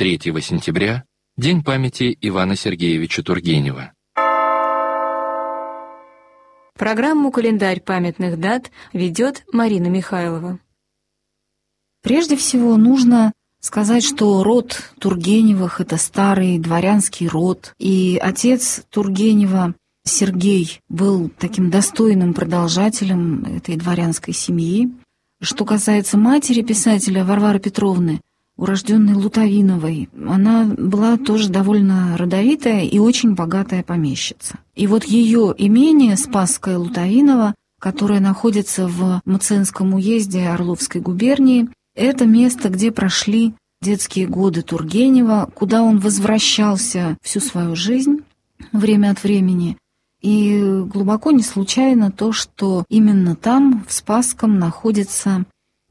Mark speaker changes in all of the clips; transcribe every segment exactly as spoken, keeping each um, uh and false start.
Speaker 1: третьего сентября – День памяти Ивана Сергеевича Тургенева.
Speaker 2: Программу «Календарь памятных дат» ведет Марина Михайлова.
Speaker 3: Прежде всего нужно сказать, что род Тургеневых – это старый дворянский род, и отец Тургенева, Сергей, был таким достойным продолжателем этой дворянской семьи. Что касается матери писателя Варвары Петровны, урожденной Лутовиновой, она была тоже довольно родовитая и очень богатая помещица. И вот ее имение Спасское Лутовиново, которое находится в Мценском уезде Орловской губернии, это место, где прошли детские годы Тургенева, куда он возвращался всю свою жизнь время от времени. И глубоко не случайно то, что именно там, в Спасском, находится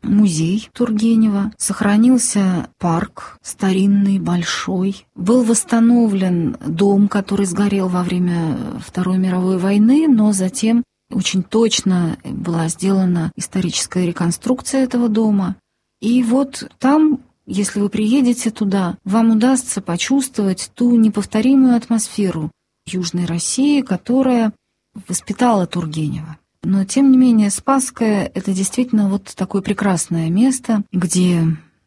Speaker 3: музей Тургенева, сохранился парк старинный, большой. Был восстановлен дом, который сгорел во время Второй мировой войны, но затем очень точно была сделана историческая реконструкция этого дома. И вот там, если вы приедете туда, вам удастся почувствовать ту неповторимую атмосферу Южной России, которая воспитала Тургенева. Но, тем не менее, Спасское – это действительно вот такое прекрасное место, где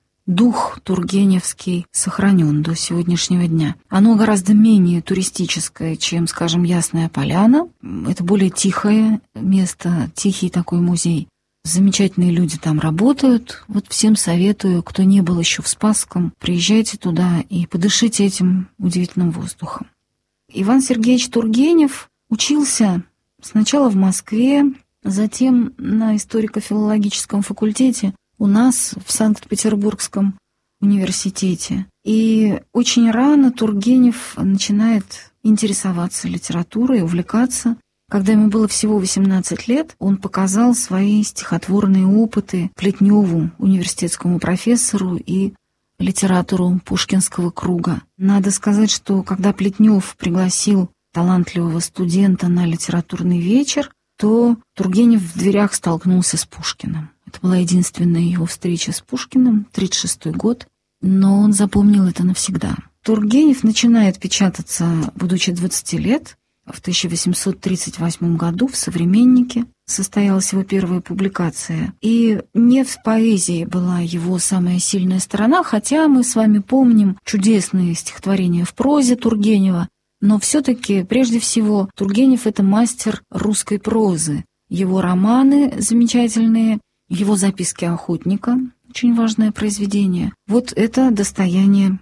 Speaker 3: дух тургеневский сохранен до сегодняшнего дня. Оно гораздо менее туристическое, чем, скажем, Ясная Поляна. Это более тихое место, тихий такой музей. Замечательные люди там работают. Вот всем советую, кто не был еще в Спасском, приезжайте туда и подышите этим удивительным воздухом. Иван Сергеевич Тургенев учился сначала в Москве, затем на историко-филологическом факультете у нас в Санкт-Петербургском университете. И очень рано Тургенев начинает интересоваться литературой, увлекаться. Когда ему было всего восемнадцать лет, он показал свои стихотворные опыты Плетневу, университетскому профессору и литератору Пушкинского круга. Надо сказать, что когда Плетнев пригласил талантливого студента на литературный вечер, то Тургенев в дверях столкнулся с Пушкиным. Это была единственная его встреча с Пушкиным, тридцать шестой год, но он запомнил это навсегда. Тургенев начинает печататься, будучи двадцати лет. В тысяча восемьсот тридцать восьмом году в «Современнике» состоялась его первая публикация. И не в поэзии была его самая сильная сторона, хотя мы с вами помним чудесные стихотворения в прозе Тургенева, но все-таки, прежде всего, Тургенев — это мастер русской прозы. Его романы замечательные, его записки охотника, очень важное произведение. Вот это достояние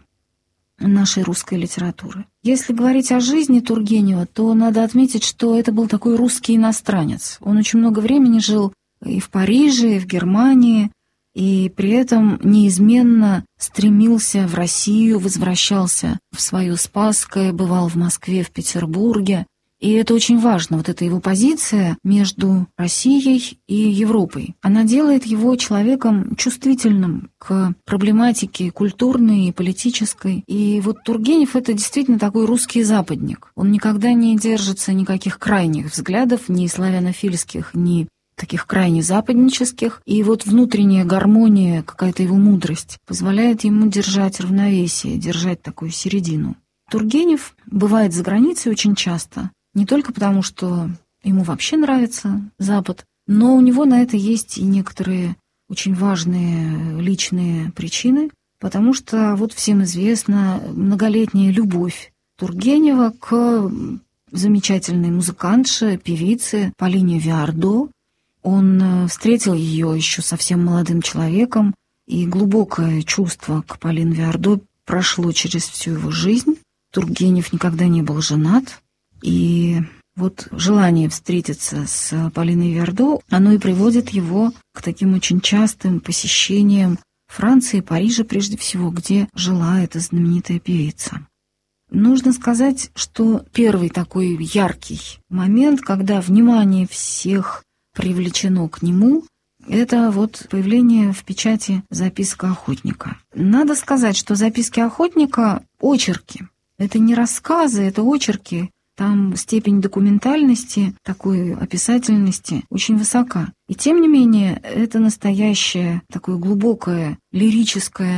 Speaker 3: нашей русской литературы. Если говорить о жизни Тургенева, то надо отметить, что это был такой русский иностранец. Он очень много времени жил и в Париже, и в Германии, и при этом неизменно стремился в Россию, возвращался в свое Спасское, бывал в Москве, в Петербурге. И это очень важно, вот эта его позиция между Россией и Европой. Она делает его человеком чувствительным к проблематике культурной и политической. И вот Тургенев — это действительно такой русский западник. Он никогда не держится никаких крайних взглядов, ни славянофильских, ни таких крайне западнических. И вот внутренняя гармония, какая-то его мудрость позволяет ему держать равновесие, держать такую середину. Тургенев бывает за границей очень часто. Не только потому, что ему вообще нравится Запад, но у него на это есть и некоторые очень важные личные причины, потому что вот всем известна многолетняя любовь Тургенева к замечательной музыкантше, певице Полине Виардо. Он встретил ее еще совсем молодым человеком, и глубокое чувство к Полине Виардо прошло через всю его жизнь. Тургенев никогда не был женат. И вот желание встретиться с Полиной Виардо, оно и приводит его к таким очень частым посещениям Франции, Парижа прежде всего, где жила эта знаменитая певица. Нужно сказать, что первый такой яркий момент, когда внимание всех привлечено к нему, это вот появление в печати записка охотника. Надо сказать, что записки охотника — очерки. Это не рассказы, это очерки. Там степень документальности, такой описательности очень высока. И тем не менее, это настоящее такое глубокое лирическое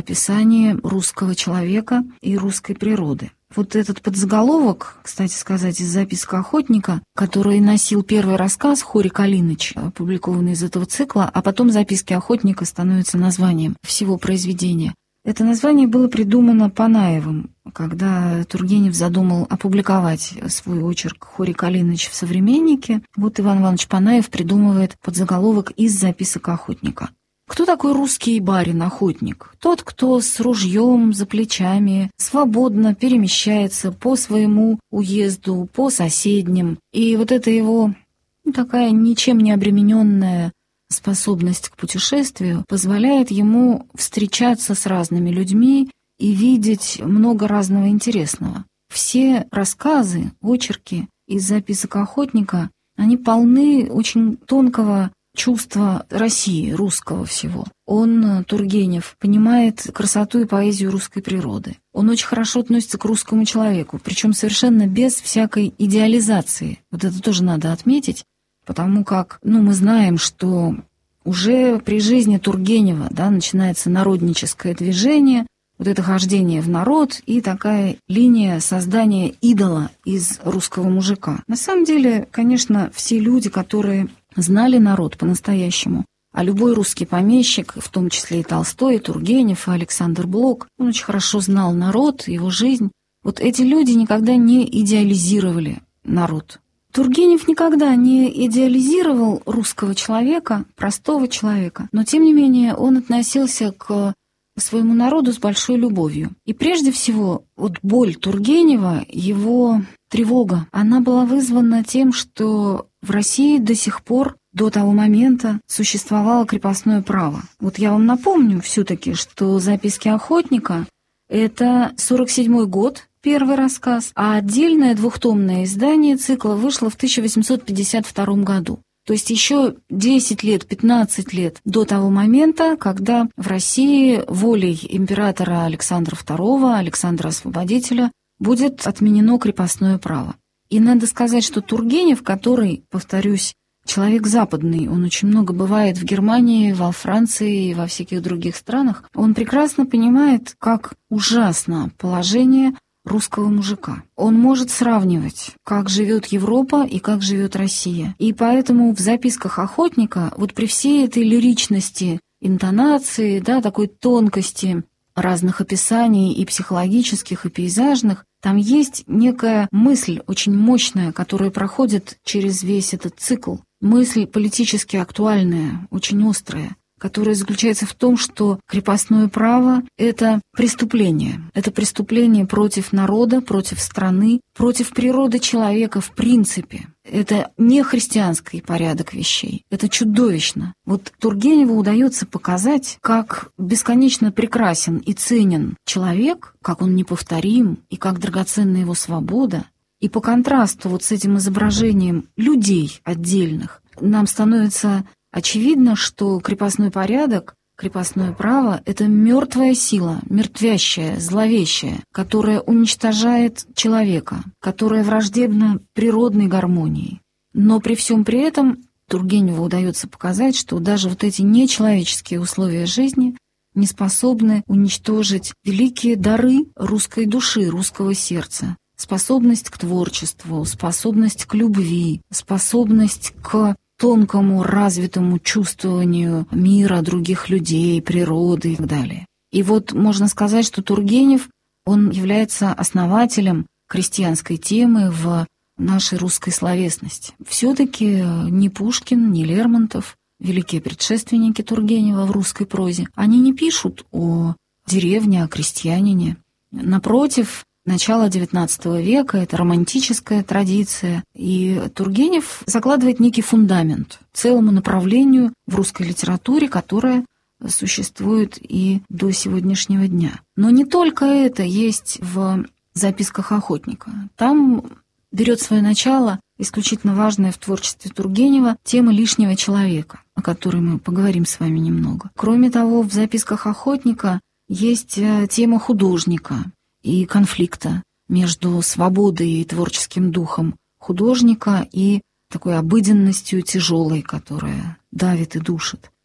Speaker 3: описание русского человека и русской природы. Вот этот подзаголовок, кстати сказать, из записок охотника, который носил первый рассказ Хорий Калиныч, опубликованный из этого цикла, а потом записки охотника становятся названием всего произведения. Это название было придумано Панаевым, когда Тургенев задумал опубликовать свой очерк Хорий Калиныч в «Современнике». Вот Иван Иванович Панаев придумывает подзаголовок из записок охотника. Кто такой русский барин-охотник? Тот, кто с ружьем за плечами свободно перемещается по своему уезду, по соседним. И вот это его ну, такая ничем не обремененная способность к путешествию позволяет ему встречаться с разными людьми и видеть много разного интересного. Все рассказы, очерки из записок охотника, они полны очень тонкого чувства России, русского всего. Он, Тургенев, понимает красоту и поэзию русской природы. Он очень хорошо относится к русскому человеку, причем совершенно без всякой идеализации. Вот это тоже надо отметить, потому как, ну, мы знаем, что уже при жизни Тургенева, да, начинается народническое движение, вот это хождение в народ и такая линия создания идола из русского мужика. На самом деле, конечно, все люди, которые знали народ по-настоящему, а любой русский помещик, в том числе и Толстой, и Тургенев, и Александр Блок, он очень хорошо знал народ, его жизнь. Вот эти люди никогда не идеализировали народ. Тургенев никогда не идеализировал русского человека, простого человека, но тем не менее он относился к своему народу с большой любовью. И прежде всего, вот боль Тургенева, его тревога, она была вызвана тем, что в России до сих пор, до того момента, существовало крепостное право. Вот я вам напомню все-таки, что записки охотника — это сорок седьмой год, первый рассказ, а отдельное двухтомное издание цикла вышло в тысяча восемьсот пятьдесят втором году. То есть еще десять лет, пятнадцать лет до того момента, когда в России волей императора Александра второго, Александра Освободителя, будет отменено крепостное право. И надо сказать, что Тургенев, который, повторюсь, человек западный, он очень много бывает в Германии, во Франции и во всяких других странах, он прекрасно понимает, как ужасно положение русского мужика. Он может сравнивать, как живет Европа и как живет Россия. И поэтому в записках охотника, вот при всей этой лиричности, интонации, да, такой тонкости разных описаний и психологических, и пейзажных, там есть некая мысль очень мощная, которая проходит через весь этот цикл. Мысль политически актуальная, очень острая, которая заключается в том, что крепостное право — это преступление. Это преступление против народа, против страны, против природы человека в принципе. Это не христианский порядок вещей. Это чудовищно. Вот Тургеневу удается показать, как бесконечно прекрасен и ценен человек, как он неповторим и как драгоценна его свобода. И по контрасту вот с этим изображением людей отдельных нам становится очевидно, что крепостной порядок, крепостное право — это мертвая сила, мертвящая, зловещая, которая уничтожает человека, которая враждебна природной гармонии. Но при всем при этом Тургеневу удается показать, что даже вот эти нечеловеческие условия жизни не способны уничтожить великие дары русской души, русского сердца. Способность к творчеству, способность к любви, способность к тонкому, развитому чувствованию мира, других людей, природы и так далее. И вот можно сказать, что Тургенев, он является основателем крестьянской темы в нашей русской словесности. Все-таки ни Пушкин, ни Лермонтов, великие предшественники Тургенева в русской прозе, они не пишут о деревне, о крестьянине. Напротив, начало девятнадцатого века — это романтическая традиция, и Тургенев закладывает некий фундамент целому направлению в русской литературе, которое существует и до сегодняшнего дня. Но не только это есть в записках охотника. Там берет свое начало исключительно важная в творчестве Тургенева тема лишнего человека, о которой мы поговорим с вами немного. Кроме того, в записках охотника есть тема художника и конфликта между свободой и творческим духом художника и такой обыденностью тяжелой, которая давит и душит.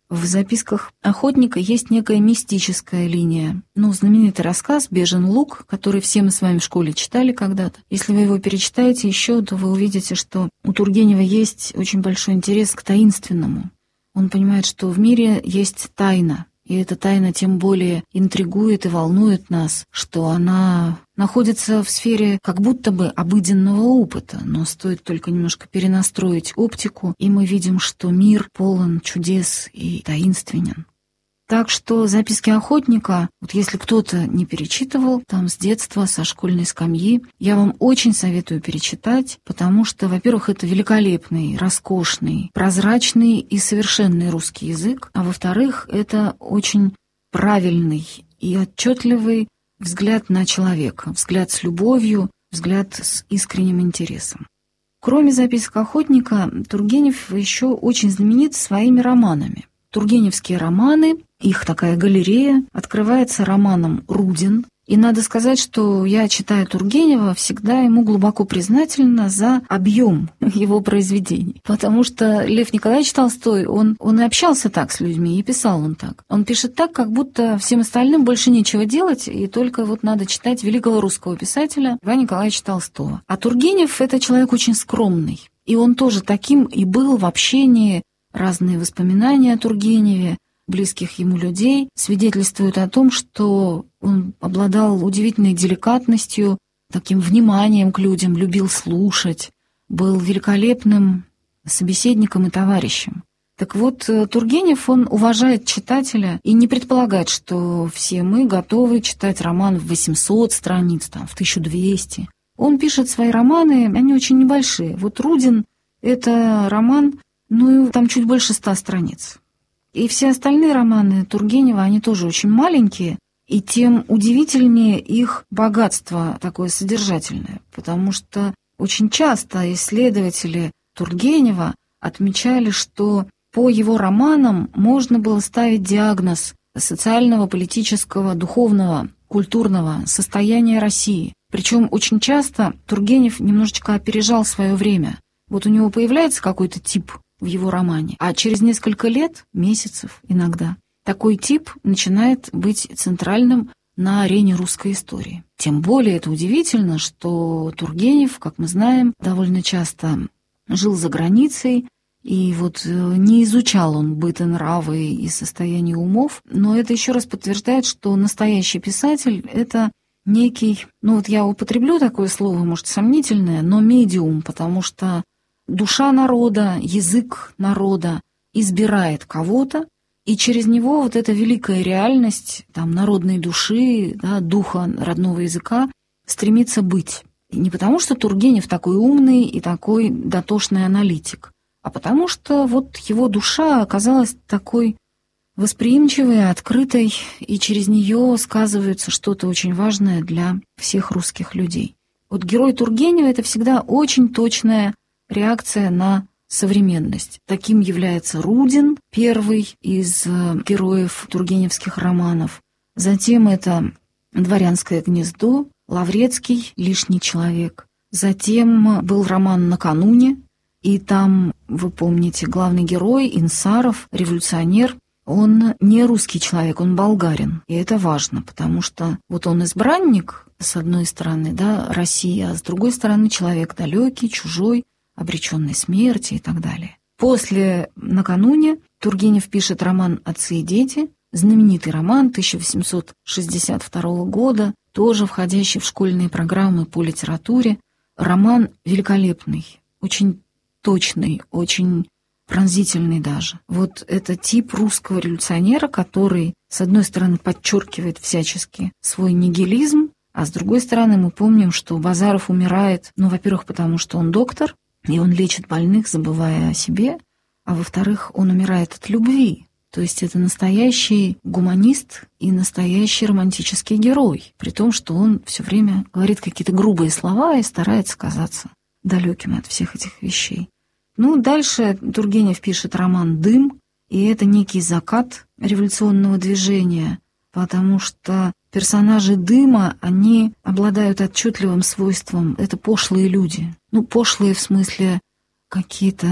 Speaker 3: В записках охотника есть некая мистическая линия. Ну, знаменитый рассказ «Бежен луг», который все мы с вами в школе читали когда-то. Если вы его перечитаете еще, то вы увидите, что у Тургенева есть очень большой интерес к таинственному. Он понимает, что в мире есть тайна, и эта тайна тем более интригует и волнует нас, что она находится в сфере как будто бы обыденного опыта, но стоит только немножко перенастроить оптику, и мы видим, что мир полон чудес и таинственен. Так что записки охотника, вот если кто-то не перечитывал там с детства, со школьной скамьи, я вам очень советую перечитать, потому что, во-первых, это великолепный, роскошный, прозрачный и совершенный русский язык, а во-вторых, это очень правильный и отчетливый взгляд на человека, взгляд с любовью, взгляд с искренним интересом. Кроме записок охотника, Тургенев еще очень знаменит своими романами. Тургеневские романы, их такая галерея, открывается романом «Рудин». И надо сказать, что я, читая Тургенева, всегда ему глубоко признательна за объем его произведений. Потому что Лев Николаевич Толстой, он, он и общался так с людьми, и писал он так. Он пишет так, как будто всем остальным больше нечего делать, и только вот надо читать великого русского писателя Льва Николаевича Толстого. А Тургенев — это человек очень скромный. И он тоже таким и был в общении. Разные воспоминания о Тургеневе, близких ему людей, свидетельствуют о том, что он обладал удивительной деликатностью, таким вниманием к людям, любил слушать, был великолепным собеседником и товарищем. Так вот, Тургенев, он уважает читателя и не предполагает, что все мы готовы читать роман в восемьсот страниц, там, в тысячу двести. Он пишет свои романы, они очень небольшие. Вот «Рудин» — это роман, ну, там чуть больше ста страниц. И все остальные романы Тургенева, они тоже очень маленькие, и тем удивительнее их богатство такое содержательное, потому что очень часто исследователи Тургенева отмечали, что по его романам можно было ставить диагноз социального, политического, духовного, культурного состояния России. Причем очень часто Тургенев немножечко опережал свое время. Вот у него появляется какой-то тип в его романе, а через несколько лет, месяцев иногда, такой тип начинает быть центральным на арене русской истории. Тем более это удивительно, что Тургенев, как мы знаем, довольно часто жил за границей, и вот не изучал он быт и нравы и состояние умов, но это еще раз подтверждает, что настоящий писатель — это некий, ну вот я употреблю такое слово, может, сомнительное, но медиум, потому что душа народа, язык народа избирает кого-то, и через него вот эта великая реальность там, народной души, да, духа родного языка стремится быть. И не потому, что Тургенев такой умный и такой дотошный аналитик, а потому что вот его душа оказалась такой восприимчивой, открытой, и через нее сказывается что-то очень важное для всех русских людей. Вот герой Тургенева — это всегда очень точная реакция на современность. Таким является Рудин, первый из героев тургеневских романов. Затем это «Дворянское гнездо», Лаврецкий «Лишний человек». Затем был роман «Накануне», и там, вы помните, главный герой Инсаров, революционер, он не русский человек, он болгарин. И это важно, потому что вот он избранник, с одной стороны, да, России, а с другой стороны человек далекий, чужой, обреченный смерти и так далее. После «Накануне» Тургенев пишет роман «Отцы и дети», знаменитый роман тысяча восемьсот шестьдесят второго года, тоже входящий в школьные программы по литературе. Роман великолепный, очень точный, очень пронзительный даже. Вот это тип русского революционера, который, с одной стороны, подчеркивает всячески свой нигилизм, а с другой стороны, мы помним, что Базаров умирает, ну, во-первых, потому что он доктор, и он лечит больных, забывая о себе, а во-вторых, он умирает от любви. То есть это настоящий гуманист и настоящий романтический герой, при том, что он все время говорит какие-то грубые слова и старается казаться далеким от всех этих вещей. Ну, дальше Тургенев пишет роман «Дым», и это некий закат революционного движения, потому что персонажи «Дыма», они обладают отчетливым свойством. Это пошлые люди. Ну, пошлые в смысле какие-то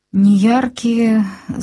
Speaker 3: неяркие,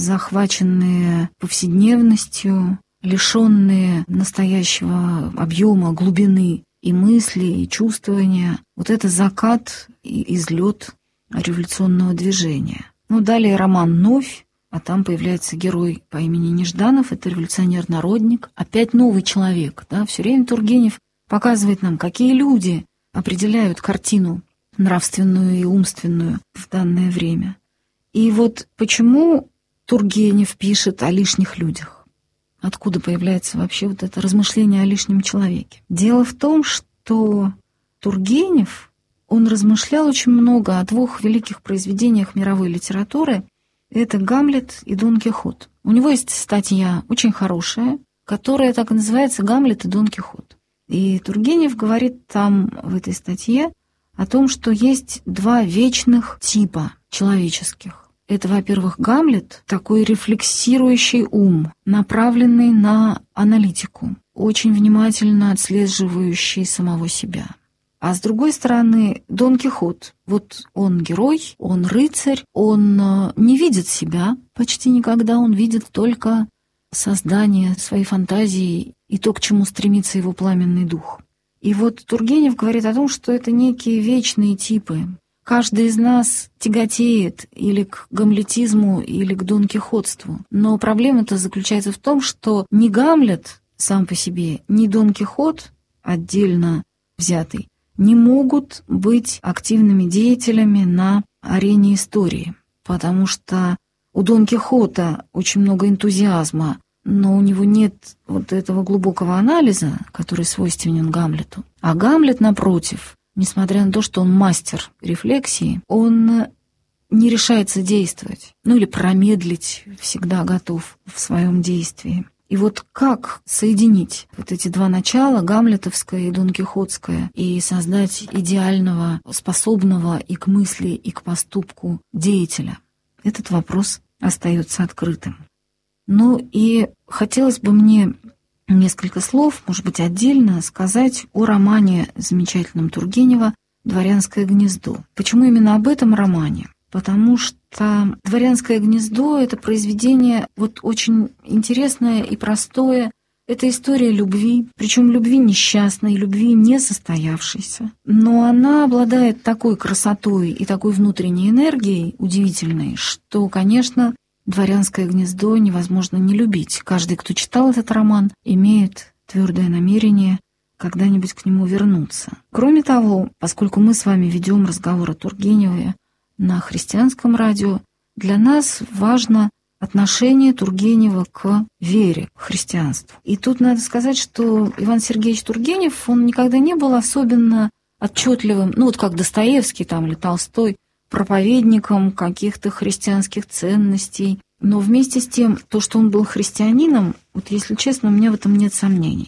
Speaker 3: захваченные повседневностью, лишенные настоящего объема, глубины и мысли, и чувствования. Вот это закат и излет революционного движения. Ну, далее роман «Новь», а там появляется герой по имени Нежданов, это революционер-народник, опять новый человек. Да? Все время Тургенев показывает нам, какие люди определяют картину нравственную и умственную в данное время. И вот почему Тургенев пишет о лишних людях? Откуда появляется вообще вот это размышление о лишнем человеке? Дело в том, что Тургенев, он размышлял очень много о двух великих произведениях мировой литературы. Это «Гамлет» и «Дон Кихот». У него есть статья очень хорошая, которая так и называется «Гамлет и Дон Кихот». И Тургенев говорит там в этой статье о том, что есть два вечных типа человеческих. Это, во-первых, Гамлет, такой рефлексирующий ум, направленный на аналитику, очень внимательно отслеживающий самого себя. А с другой стороны, Дон Кихот. Вот он герой, он рыцарь, он не видит себя почти никогда, он видит только создание своей фантазии и то, к чему стремится его пламенный дух. И вот Тургенев говорит о том, что это некие вечные типы. Каждый из нас тяготеет или к гамлетизму, или к донкихотству. Но проблема-то заключается в том, что ни Гамлет сам по себе, ни Дон Кихот, отдельно взятый, не могут быть активными деятелями на арене истории, потому что у Дон Кихота очень много энтузиазма, но у него нет вот этого глубокого анализа, который свойственен Гамлету. А Гамлет, напротив, несмотря на то, что он мастер рефлексии, он не решается действовать, ну или промедлить всегда готов в своем действии. И вот как соединить вот эти два начала, гамлетовское и донкихотское, и создать идеального, способного и к мысли, и к поступку деятеля? Этот вопрос остается открытым. Ну и хотелось бы мне несколько слов, может быть, отдельно сказать о романе замечательном Тургенева «Дворянское гнездо». Почему именно об этом романе? Потому что «Дворянское гнездо» — это произведение вот очень интересное и простое. Это история любви, причем любви несчастной, любви несостоявшейся. Но она обладает такой красотой и такой внутренней энергией удивительной, что, конечно, «Дворянское гнездо» невозможно не любить. Каждый, кто читал этот роман, имеет твердое намерение когда-нибудь к нему вернуться. Кроме того, поскольку мы с вами ведем разговор о Тургеневе на христианском радио, для нас важно отношение Тургенева к вере, к христианству. И тут надо сказать, что Иван Сергеевич Тургенев, он никогда не был особенно отчетливым, ну вот как Достоевский там или Толстой, проповедником каких-то христианских ценностей. Но вместе с тем, то, что он был христианином, вот если честно, у меня в этом нет сомнений.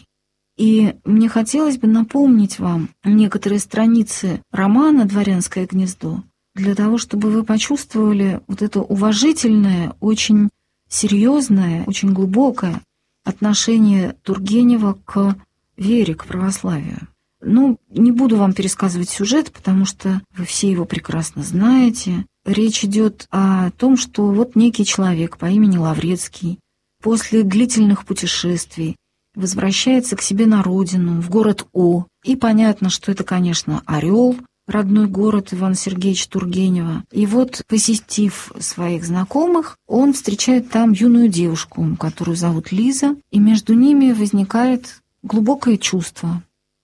Speaker 3: И мне хотелось бы напомнить вам некоторые страницы романа «Дворянское гнездо», для того, чтобы вы почувствовали вот это уважительное, очень серьезное, очень глубокое отношение Тургенева к вере, к православию. Ну, не буду вам пересказывать сюжет, потому что вы все его прекрасно знаете. Речь идет о том, что вот некий человек по имени Лаврецкий после длительных путешествий возвращается к себе на родину, в город О. И понятно, что это, конечно, Орел, родной город Ивана Сергеевича Тургенева. И вот, посетив своих знакомых, он встречает там юную девушку, которую зовут Лиза, и между ними возникает глубокое чувство.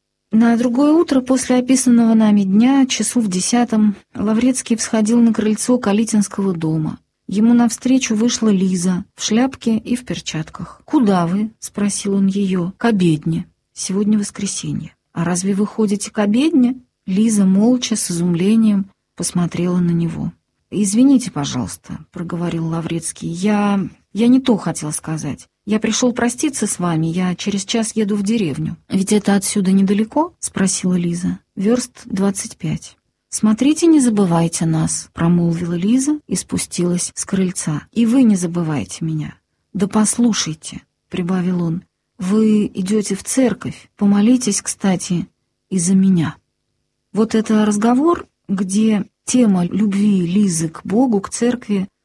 Speaker 3: На другое утро после описанного нами дня, часу в десятом, Лаврецкий всходил на крыльцо Калитинского дома. Ему навстречу вышла Лиза в шляпке и в перчатках. «Куда вы?» — спросил он ее. «К обедне. Сегодня воскресенье». «А разве вы ходите к обедне?» Лиза молча, с изумлением, посмотрела на него. «Извините, пожалуйста», — проговорил Лаврецкий, — «я... я не то хотел сказать. Я пришел проститься с вами, я через час еду в деревню». «Ведь это отсюда недалеко?» — спросила Лиза. «Верст двадцать пять». «Смотрите, не забывайте нас», — промолвила Лиза и спустилась с крыльца. «И вы не забывайте меня». «Да послушайте», — прибавил он, — «вы идете в церковь, помолитесь, кстати, и за меня». Вот это разговор, где тема любви Лизы к Богу, к церкви,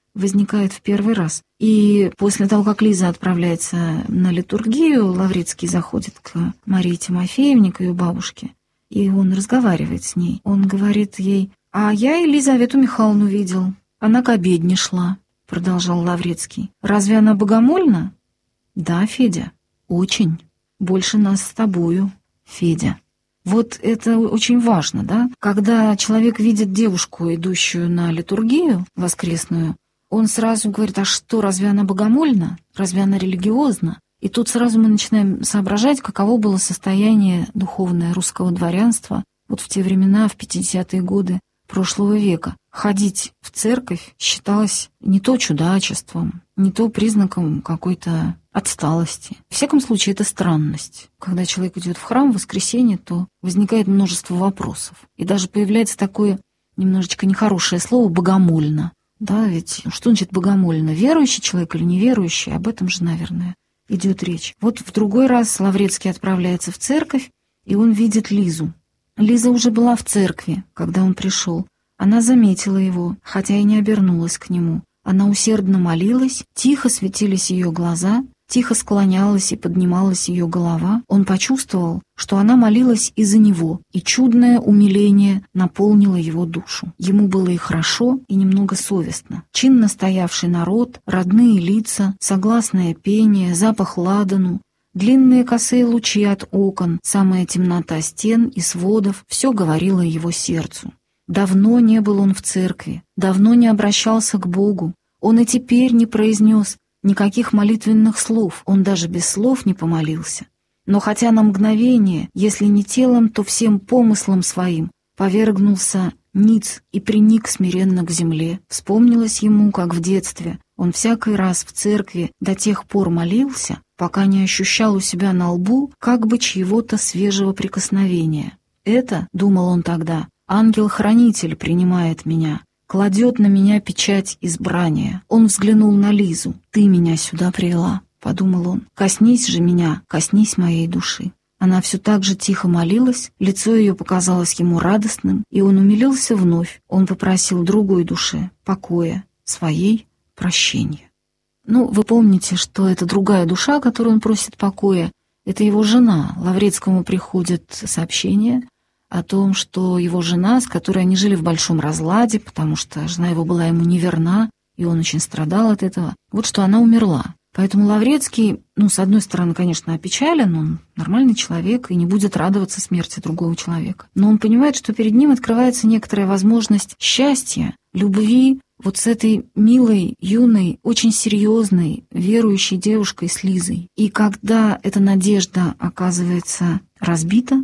Speaker 3: возникает в первый раз. И после того, как Лиза отправляется на литургию, Лаврецкий заходит к Марии Тимофеевне, к ее бабушке, и он разговаривает с ней. Он говорит ей: «А я Елизавету Михайловну видел. Она к обедне шла», — продолжал Лаврецкий. «Разве она богомольна?» «Да, Федя, очень. Больше нас с тобою, Федя». Вот это очень важно, да? Когда человек видит девушку, идущую на литургию воскресную, он сразу говорит: а что, разве она богомольна? Разве она религиозна? И тут сразу мы начинаем соображать, каково было состояние духовное русского дворянства вот в те времена, в пятидесятые годы прошлого века. Ходить в церковь считалось не то чудачеством, не то признаком какой-то отсталости. В всяком случае, это странность. Когда человек идет в храм в воскресенье, то возникает множество вопросов. И даже появляется такое немножечко нехорошее слово «богомольно». Да, ведь что значит богомольно? Верующий человек или неверующий? Об этом же, наверное, идет речь. Вот в другой раз Лаврецкий отправляется в церковь, и он видит Лизу. Лиза уже была в церкви, когда он пришел. Она заметила его, хотя и не обернулась к нему. Она усердно молилась, тихо светились ее глаза, тихо склонялась и поднималась ее голова. Он почувствовал, что она молилась и за него, и чудное умиление наполнило его душу. Ему было и хорошо, и немного совестно. Чинно стоявший народ, родные лица, согласное пение, запах ладану, длинные косые лучи от окон, самая темнота стен и сводов — все говорило его сердцу. Давно не был он в церкви, давно не обращался к Богу. Он и теперь не произнес никаких молитвенных слов, он даже без слов не помолился. Но хотя на мгновение, если не телом, то всем помыслом своим, повергнулся ниц и приник смиренно к земле. Вспомнилось ему, как в детстве он всякий раз в церкви до тех пор молился, пока не ощущал у себя на лбу как бы чьего-то свежего прикосновения. «Это, — думал он тогда, — ангел-хранитель принимает меня, кладет на меня печать избрания». Он взглянул на Лизу. «Ты меня сюда привела», — подумал он. «Коснись же меня, коснись моей души». Она все так же тихо молилась, лицо ее показалось ему радостным, и он умилился вновь. Он попросил другой душе покоя, своей прощения. Ну, вы помните, что это другая душа, которую он просит покоя, это его жена. Лаврецкому приходит сообщение о том, что его жена, с которой они жили в большом разладе, потому что жена его была ему неверна, и он очень страдал от этого, вот что она умерла. Поэтому Лаврецкий, ну, с одной стороны, конечно, опечален, он нормальный человек и не будет радоваться смерти другого человека. Но он понимает, что перед ним открывается некоторая возможность счастья, любви вот с этой милой, юной, очень серьезной, верующей девушкой, с Лизой. И когда эта надежда оказывается разбита,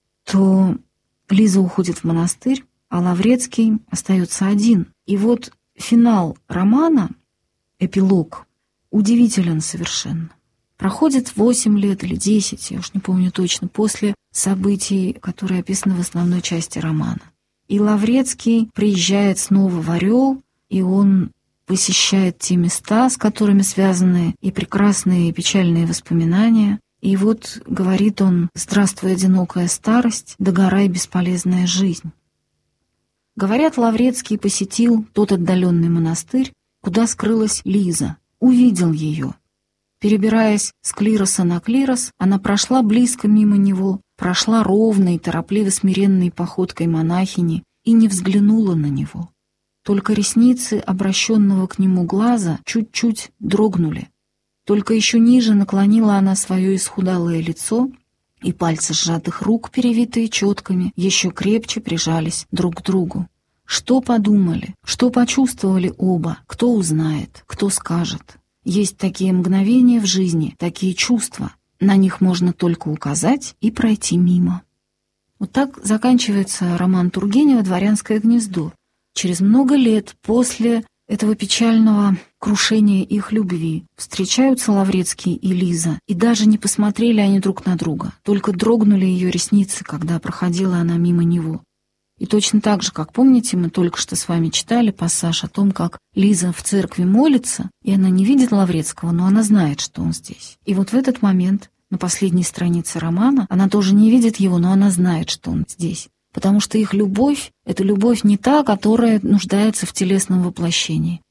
Speaker 3: то Лиза уходит в монастырь, а Лаврецкий остается один. И вот финал романа, эпилог, удивителен совершенно. Проходит восемь лет или десять, я уж не помню точно, после событий, которые описаны в основной части романа. И Лаврецкий приезжает снова в Орел, и он посещает те места, с которыми связаны и прекрасные, и печальные воспоминания. И вот говорит он: «Здравствуй, одинокая старость, догорай, бесполезная жизнь». Говорят, Лаврецкий посетил тот отдаленный монастырь, куда скрылась Лиза, увидел ее. Перебираясь с клироса на клирос, она прошла близко мимо него, прошла ровной, торопливо смиренной походкой монахини и не взглянула на него. Только ресницы обращенного к нему глаза чуть-чуть дрогнули. Только еще ниже наклонила она свое исхудалое лицо, и пальцы сжатых рук, перевитые четками, еще крепче прижались друг к другу. Что подумали, что почувствовали оба, кто узнает, кто скажет. Есть такие мгновения в жизни, такие чувства. На них можно только указать и пройти мимо. Вот так заканчивается роман Тургенева «Дворянское гнездо». Через много лет после этого печального крушения их любви встречаются Лаврецкий и Лиза, и даже не посмотрели они друг на друга, только дрогнули ее ресницы, когда проходила она мимо него. И точно так же, как помните, мы только что с вами читали пассаж о том, как Лиза в церкви молится, и она не видит Лаврецкого, но она знает, что он здесь. И вот в этот момент, на последней странице романа, она тоже не видит его, но она знает, что он здесь. Потому что их любовь — это любовь не та, которая нуждается в телесном воплощении.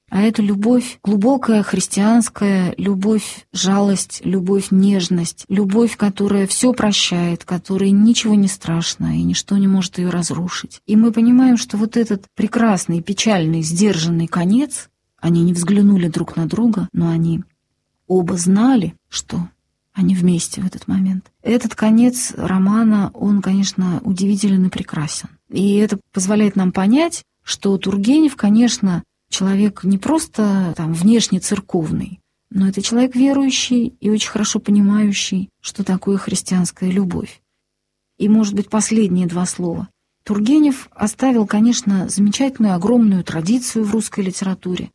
Speaker 3: А это любовь глубокая, христианская, любовь, жалость, любовь, нежность, любовь, которая все прощает, которой ничего не страшно и ничто не может ее разрушить. И мы понимаем, что вот этот прекрасный, печальный, сдержанный конец, они не взглянули друг на друга, но они оба знали, что они вместе в этот момент. Этот конец романа, он, конечно, удивителен и прекрасен. И это позволяет нам понять, что Тургенев, конечно, человек не просто там внешне церковный, но это человек верующий и очень хорошо понимающий, что такое христианская любовь. И, может быть, последние два слова. Тургенев оставил, конечно, замечательную, огромную традицию в русской литературе.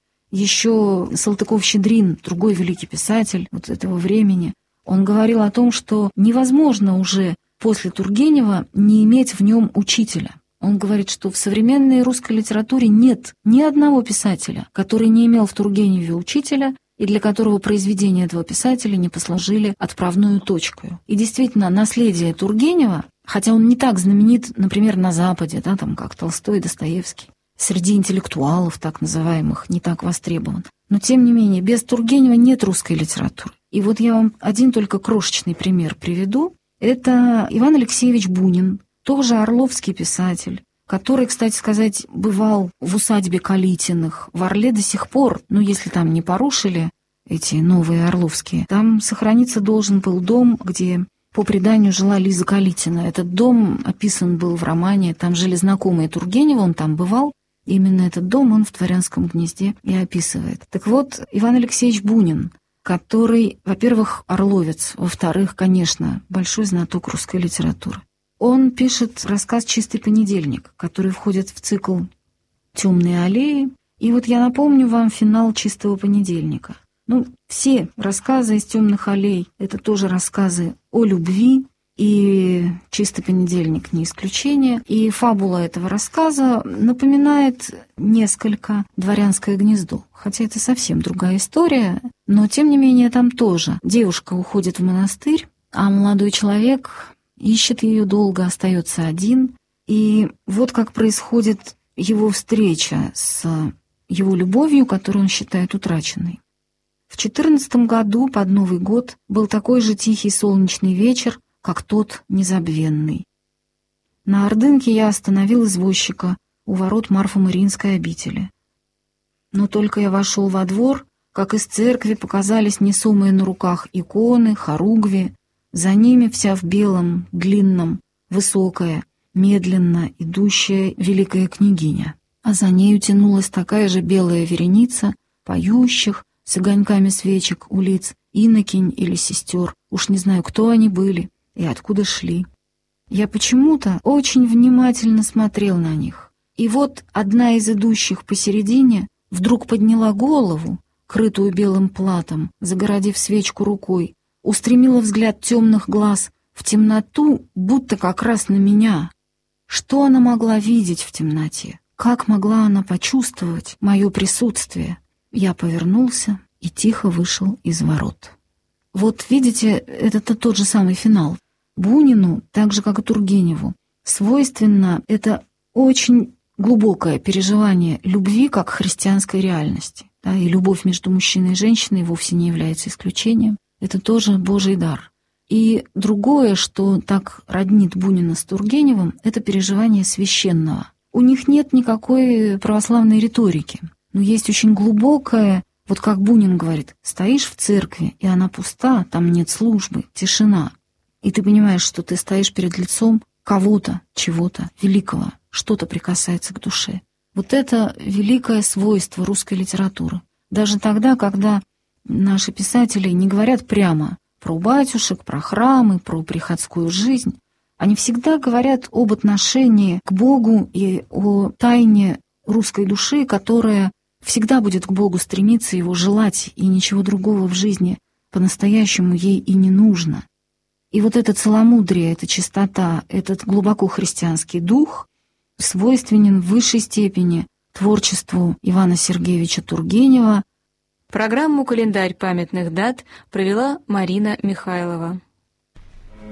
Speaker 3: Еще Салтыков-Щедрин, другой великий писатель вот этого времени, он говорил о том, что невозможно уже после Тургенева не иметь в нем учителя. Он говорит, что в современной русской литературе нет ни одного писателя, который не имел в Тургеневе учителя и для которого произведения этого писателя не послужили отправную точкой. И действительно, наследие Тургенева, хотя он не так знаменит, например, на Западе, да, там, как Толстой и Достоевский, среди интеллектуалов так называемых не так востребован, но тем не менее без Тургенева нет русской литературы. И вот я вам один только крошечный пример приведу. Это Иван Алексеевич Бунин, тоже орловский писатель, который, кстати сказать, бывал в усадьбе Калитиных. В Орле до сих пор, ну, если там не порушили эти новые орловские, там сохраниться должен был дом, где, по преданию, жила Лиза Калитина. Этот дом описан был в романе, там жили знакомые Тургенева, он там бывал. Именно этот дом он в «Дворянском гнезде» и описывает. Так вот, Иван Алексеевич Бунин, который, во-первых, орловец, во-вторых, конечно, большой знаток русской литературы. Он пишет рассказ «Чистый понедельник», который входит в цикл «Темные аллеи». И вот я напомню вам финал «Чистого понедельника». Ну, все рассказы из «Темных аллей» — это тоже рассказы о любви, и «Чистый понедельник» не исключение. И фабула этого рассказа напоминает несколько «Дворянское гнездо». Хотя это совсем другая история, но тем не менее там тоже девушка уходит в монастырь, а молодой человек ищет ее долго, остается один. И вот как происходит его встреча с его любовью, которую он считает утраченной. В четырнадцатом году под Новый год был такой же тихий солнечный вечер, как тот незабвенный. На Ордынке я остановил извозчика у ворот Марфо-Мариинской обители. Но только я вошел во двор, как из церкви показались несомые на руках иконы, хоругви. За ними вся в белом, длинном, высокая, медленно идущая великая княгиня. А за нею тянулась такая же белая вереница поющих с огоньками свечек у лиц инокинь или сестер. Уж не знаю, кто они были и откуда шли. Я почему-то очень внимательно смотрел на них. И вот одна из идущих посередине вдруг подняла голову, крытую белым платом, загородив свечку рукой, устремила взгляд темных глаз в темноту, будто как раз на меня. Что она могла видеть в темноте? Как могла она почувствовать мое присутствие? Я повернулся и тихо вышел из ворот. Вот видите, это тот же самый финал. Бунину, так же как и Тургеневу, свойственно это очень глубокое переживание любви как христианской реальности. Да, и любовь между мужчиной и женщиной вовсе не является исключением. Это тоже Божий дар. И другое, что так роднит Бунина с Тургеневым, это переживание священного. У них нет никакой православной риторики, но есть очень глубокое, вот как Бунин говорит, стоишь в церкви, и она пуста, там нет службы, тишина. И ты понимаешь, что ты стоишь перед лицом кого-то, чего-то великого, что-то прикасается к душе. Вот это великое свойство русской литературы. Даже тогда, когда наши писатели не говорят прямо про батюшек, про храмы, про приходскую жизнь, они всегда говорят об отношении к Богу и о тайне русской души, которая всегда будет к Богу стремиться, его желать, и ничего другого в жизни по-настоящему ей и не нужно. И вот это целомудрие, эта чистота, этот глубоко христианский дух свойственен в высшей степени творчеству Ивана Сергеевича Тургенева.
Speaker 2: Программу «Календарь памятных дат» провела Марина Михайлова.